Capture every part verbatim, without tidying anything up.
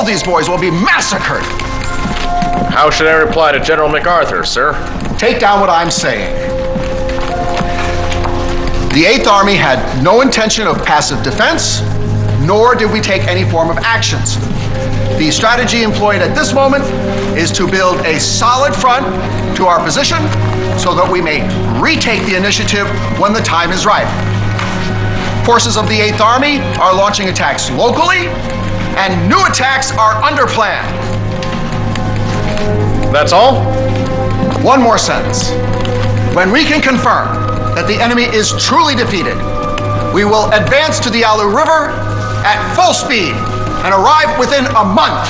all these boys will be massacred. How should I reply to General MacArthur, sir? Take down what I'm saying. The Eighth Army had no intention of passive defense, nor did we take any form of actions. The strategy employed at this moment is to build a solid front to our position so that we may retake the initiative when the time is right. Forces of the Eighth Army are launching attacks locally, and new attacks are under plan. That's all? One more sentence. When we can confirm that the enemy is truly defeated, we will advance to the Yalu River at full speed and arrive within a month.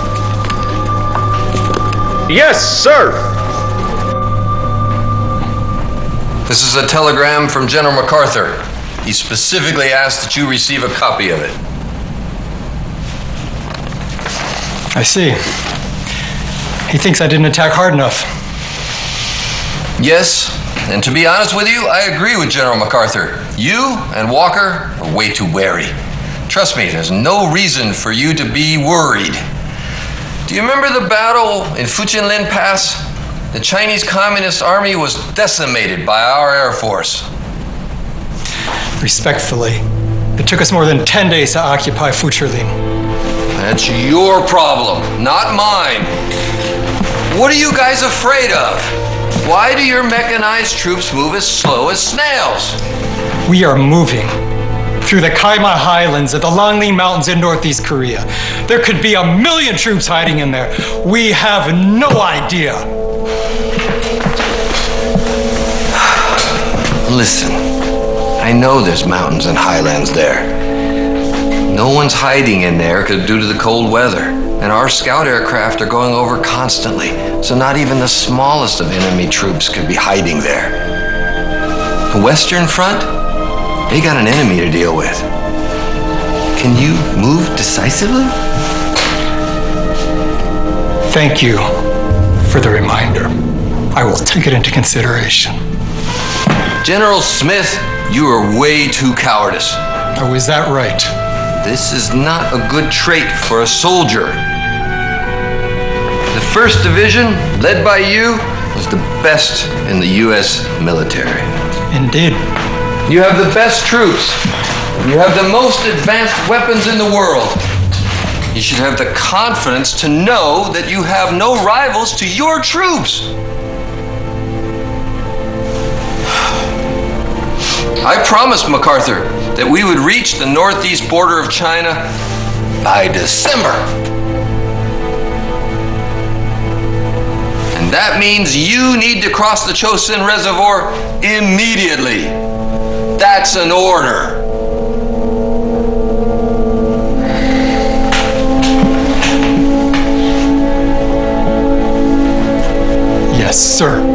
Yes, sir. This is a telegram from General MacArthur. He specifically asked that you receive a copy of it. I see. He thinks I didn't attack hard enough. Yes, and to be honest with you, I agree with General MacArthur. You and Walker are way too wary. Trust me, there's no reason for you to be worried. Do you remember the battle in Fujianlin Pass? The Chinese Communist Army was decimated by our Air Force. Respectfully, it took us more than ten days to occupy Fujianlin. That's your problem, not mine. What are you guys afraid of? Why do your mechanized troops move as slow as snails? We are moving through the Kaima Highlands of the Longling Mountains in Northeast Korea. There could be a million troops hiding in there. We have no idea. Listen, I know there's mountains and highlands there. No one's hiding in there due to the cold weather. And our scout aircraft are going over constantly, so not even the smallest of enemy troops could be hiding there. The Western Front, they got an enemy to deal with. Can you move decisively? Thank you for the reminder. I will take it into consideration. General Smith, you are way too cowardice. Oh, is that right? This is not a good trait for a soldier. The first Division, led by you, was the best in the U S military. Indeed. You have the best troops. You have the most advanced weapons in the world. You should have the confidence to know that you have no rivals to your troops. I promised MacArthur that we would reach the northeast border of China by December. And that means you need to cross the Chosin Reservoir immediately. That's an order. Yes, sir.